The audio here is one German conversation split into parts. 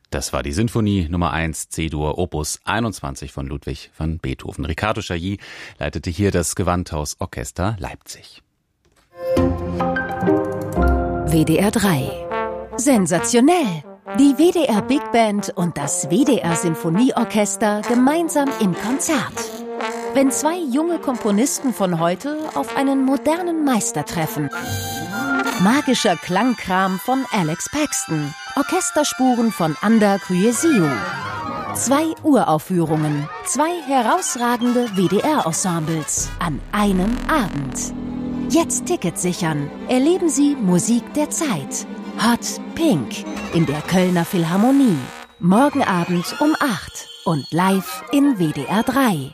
Das war die Sinfonie Nummer 1 C-Dur Opus 21 von Ludwig van Beethoven. Riccardo Chailly leitete hier das Gewandhausorchester Leipzig. WDR 3. Sensationell! Die WDR Big Band und das WDR Sinfonieorchester gemeinsam im Konzert. Wenn zwei junge Komponisten von heute auf einen modernen Meister treffen. Magischer Klangkram von Alex Paxton. Orchesterspuren von Anda Kuyesiu. 2 Uraufführungen, 2 herausragende WDR-Ensembles an einem Abend. Jetzt Tickets sichern. Erleben Sie Musik der Zeit. Hot Pink in der Kölner Philharmonie. Morgen Abend um 8 und live in WDR 3.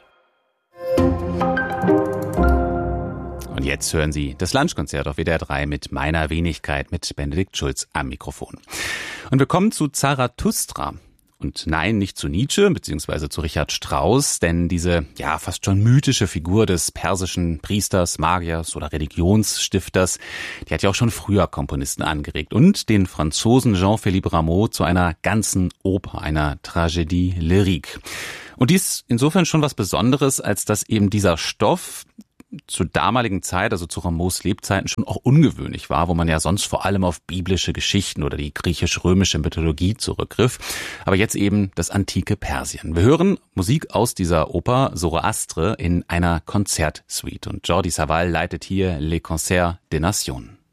Und jetzt hören Sie das Lunchkonzert auf WDR 3 mit meiner Wenigkeit, mit Benedikt Schulz am Mikrofon. Und wir kommen zu Zarathustra. Und nein, nicht zu Nietzsche, beziehungsweise zu Richard Strauss, denn diese, fast schon mythische Figur des persischen Priesters, Magiers oder Religionsstifters, die hat ja auch schon früher Komponisten angeregt und den Franzosen Jean-Philippe Rameau zu einer ganzen Oper, einer Tragédie lyrique. Und dies insofern schon was Besonderes, als dass eben dieser Stoff zur damaligen Zeit, also zu Rameaus Lebzeiten, schon auch ungewöhnlich war, wo man ja sonst vor allem auf biblische Geschichten oder die griechisch-römische Mythologie zurückgriff. Aber jetzt eben das antike Persien. Wir hören Musik aus dieser Oper Zoroastre in einer Konzertsuite. Und Jordi Savall leitet hier Les Concerts des Nations.